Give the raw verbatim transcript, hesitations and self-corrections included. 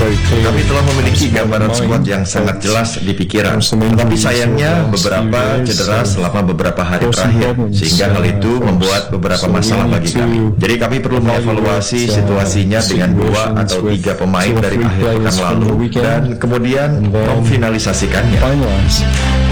Kami telah memiliki gambaran squad yang sangat jelas di pikiran, tetapi sayangnya beberapa cedera selama beberapa hari terakhir, sehingga hal itu membuat beberapa masalah bagi kami. Jadi kami perlu mengevaluasi situasinya dengan dua atau tiga pemain dari akhir pekan lalu dan kemudian memfinalisasikannya.